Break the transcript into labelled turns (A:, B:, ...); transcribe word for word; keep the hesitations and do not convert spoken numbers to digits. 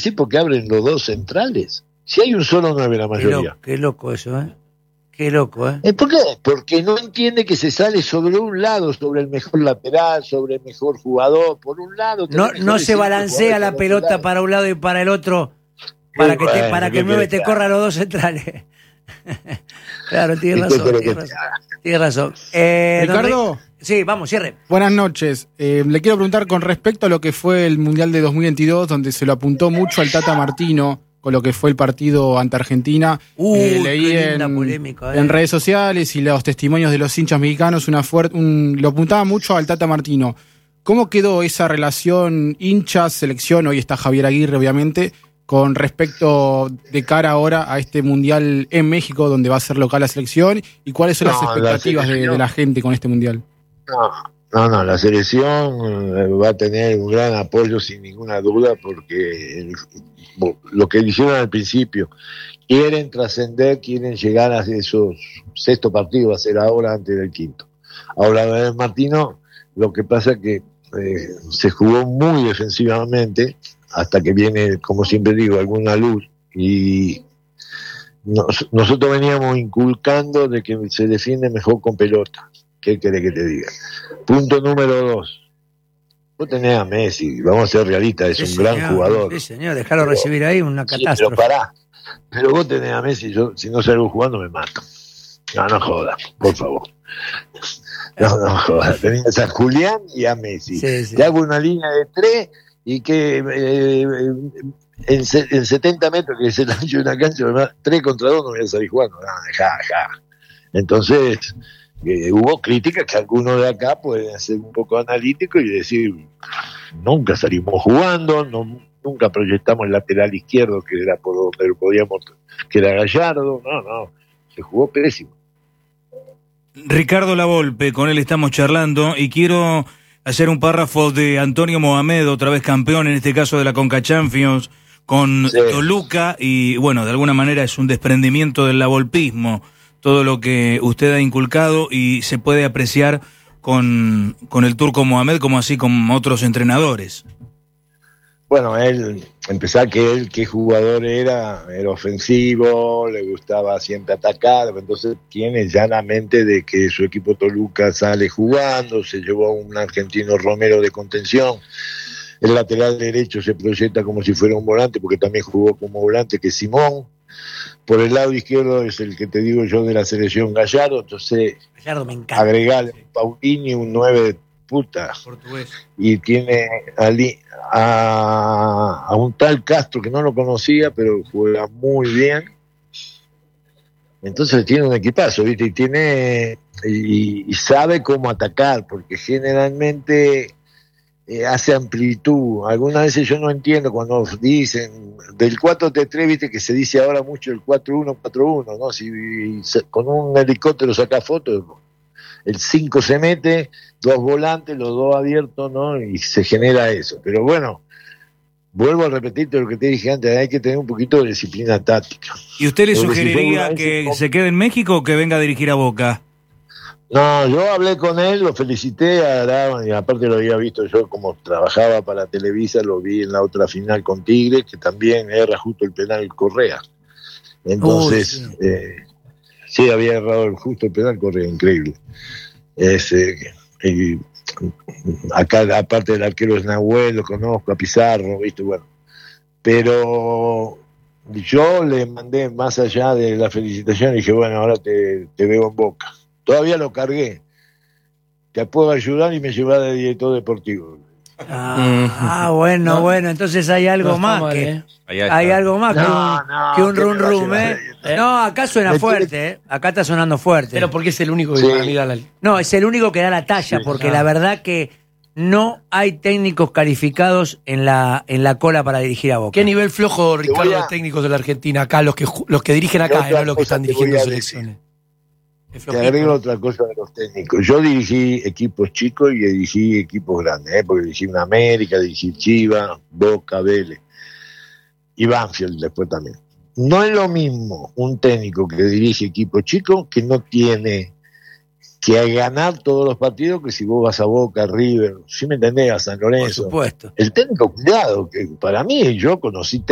A: decir por qué abren los dos centrales. Si hay un solo nueve la mayoría.
B: Qué, lo, qué loco eso, ¿eh? Qué loco, ¿eh?
A: ¿Eh? ¿Por qué? Porque no entiende que se sale sobre un lado, sobre el mejor lateral, sobre el mejor jugador, por un lado.
B: No, no se balancea la pelota para un lado y para el otro para que, te, para que el nueve te corra los dos centrales. Claro, tienes razón, tienes razón. Tienes razón. Eh,
C: Ricardo.
B: Donde... Sí, vamos, cierre.
C: Buenas noches. Eh, le quiero preguntar con respecto a lo que fue el Mundial de dos mil veintidós, donde se lo apuntó mucho al Tata Martino con lo que fue el partido ante Argentina.
B: Uy,
C: eh, leí en, polémica, eh. en redes sociales y los testimonios de los hinchas mexicanos una fuerte, un, lo apuntaba mucho al Tata Martino. ¿Cómo quedó esa relación hinchas-selección? Hoy está Javier Aguirre, obviamente, con respecto de cara ahora a este Mundial en México, donde va a ser local la selección, y cuáles son no, las expectativas la de, de la gente con este Mundial.
A: No, no, no, la selección va a tener un gran apoyo sin ninguna duda, porque el, lo que dijeron al principio, quieren trascender, quieren llegar a esos sexto partidos, va a ser ahora antes del quinto. Ahora, el Martino, lo que pasa es que eh, se jugó muy defensivamente, hasta que viene, como siempre digo, alguna luz, y nos, nosotros veníamos inculcando de que se defiende mejor con pelota. ¿Qué querés que te diga? Punto número dos. Vos tenés a Messi, vamos a ser realistas, es sí, un señor, gran jugador.
B: Sí, señor, dejarlo pero, recibir ahí, una catástrofe.
A: Sí, pero pará, pero vos tenés a Messi, yo si no salgo jugando me mato. No, no jodas, por favor. No, no jodas. Tenés a Julián y a Messi. Sí, sí. Te hago una línea de tres y que eh, en, en setenta metros, que es el ancho de una cancha, tres contra dos no voy a salir jugando. No, dejá, dejá. Entonces... Eh, hubo críticas que algunos de acá pueden ser un poco analíticos y decir, nunca salimos jugando, no, nunca proyectamos el lateral izquierdo que era por donde podíamos, que era Gallardo, no, no, se jugó pésimo.
D: Ricardo Lavolpe, con él estamos charlando y quiero hacer un párrafo de Antonio Mohamed, otra vez campeón, en este caso de la Conca Champions, con sí. Toluca, y bueno, de alguna manera es un desprendimiento del lavolpismo, todo lo que usted ha inculcado, y se puede apreciar con, con el Turco Mohamed, como así con otros entrenadores.
A: Bueno, él, empezar que él, qué jugador era, era ofensivo, le gustaba siempre atacar, entonces tiene llanamente de que su equipo Toluca sale jugando, se llevó a un argentino Romero de contención, el lateral derecho se proyecta como si fuera un volante, porque también jugó como volante, que es Simón. Por el lado izquierdo es el que te digo yo de la selección Gallardo, entonces
B: Gallardo me encanta.
A: Agregarle un Paulini, un nueve de puta, portugués. Y tiene a, a, a un tal Castro que no lo conocía, pero juega muy bien. Entonces tiene un equipazo, ¿viste? Y tiene y, y sabe cómo atacar, porque generalmente Eh, hace amplitud. Algunas veces yo no entiendo cuando dicen del cuatro tres tres, viste que se dice ahora mucho el cuatro uno cuatro uno, ¿no? Si se, con un helicóptero saca fotos, el cinco se mete, dos volantes, los dos abiertos, ¿no? Y se genera eso. Pero bueno, vuelvo a repetirte lo que te dije antes, hay que tener un poquito de disciplina táctica.
D: ¿Y usted le sugeriría si que se quede en México o que venga a dirigir a Boca?
A: No, yo hablé con él, lo felicité a Aragón, y aparte lo había visto yo como trabajaba para Televisa, lo vi en la otra final con Tigre, que también erra justo el penal Correa. Entonces, Uy, sí. Eh, sí, había errado justo el penal Correa, increíble. Es, eh, y acá, aparte del arquero es Nahuel, lo conozco, a Pizarro, ¿viste? Bueno, pero yo le mandé más allá de la felicitación y dije, bueno, ahora te, te veo en Boca. Todavía lo cargué. Te puedo ayudar y me lleva de director deportivo.
B: Ah, ah bueno, no, bueno, entonces hay algo no más. Mal, que, eh. Hay algo más no, que un, no, que un rum rum, ¿eh? ¿eh? No, acá suena fuerte, ¿eh? Acá está sonando fuerte.
E: Pero porque es el único que
B: sí. da la... No, es el único que da la talla, sí, porque ah. la verdad que no hay técnicos calificados en la en la cola para dirigir a Boca.
E: ¿Qué nivel flojo, Ricardo, a... de técnicos de la Argentina? Acá, los que, los que dirigen acá, no los que están dirigiendo selecciones.
A: Te agrego otra cosa de los técnicos. Yo dirigí equipos chicos y dirigí equipos grandes, ¿eh? Porque dirigí una América, dirigí Chivas, Boca, Vélez y Banfield después también. No es lo mismo un técnico que dirige equipos chicos que no tiene que ganar todos los partidos que si vos vas a Boca, River, ¿sí me entendés? A San Lorenzo.
B: Por supuesto.
A: El técnico, cuidado, que para mí yo conocí